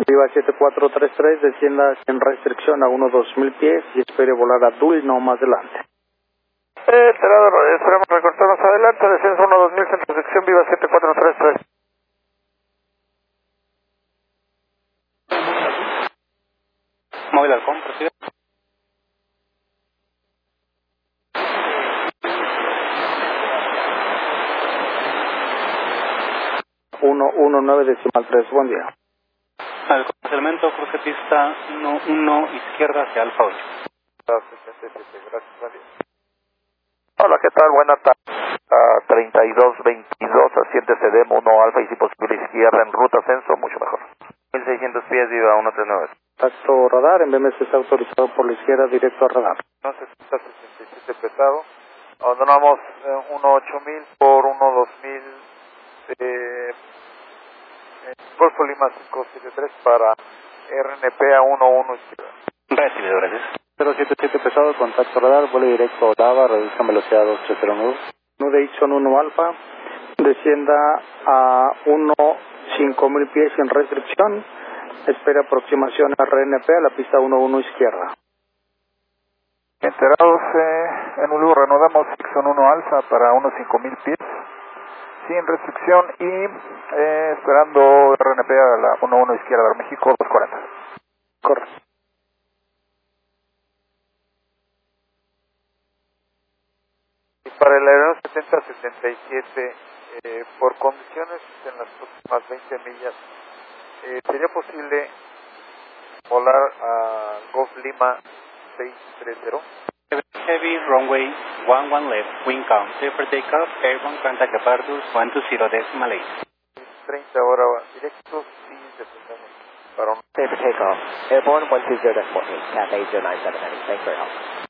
Viva 7433, descienda sin restricción a 1-2000 pies y espere volar a Dul, no más adelante. Alterado, esperamos recortar más adelante, descenso 1-2000, centro de sección, Viva 7433. Móvil Halcón, prosigue. 119.3, buen día. Halcón, elemento, cruce pista 1 izquierda hacia Alfa 8. Gracias, buen día. Hola, ¿qué tal? Buena tarde. 3222, asciéndese Demo 1 Alfa y si posible izquierda en ruta ascenso, mucho mejor. 1600 pies, Viva 139. Contacto radar, en BMS está autorizado por la izquierda directo a radar. No sé si está 67 pesado. Abandonamos 18000 por 12000 Golfo Lima 573 para RNP a 11 izquierda. Recibido, gracias. 077 pesado, contacto radar, vuelo directo a Otava, reducción velocidad 230 nude Ixon 1 Alfa, descienda a 5000 pies sin restricción, espera aproximación a RNP a la pista 11 izquierda. Enterados en Ulu, reanudamos Ixon 1 Alfa para 5000 pies, sin restricción y esperando RNP a la 11 izquierda, México 240. Correcto. Para el aeronave 7077, por condiciones en las próximas 20 millas, ¿sería posible volar a Golf Lima 630? Heavy runway 11 left, wind count, clear for takeoff, airborne contact Bardus 120.8. 30 horas directos y descendemos para un... Clear for takeoff. Airborne 120.8, Cathay 0979. Thanks for your help.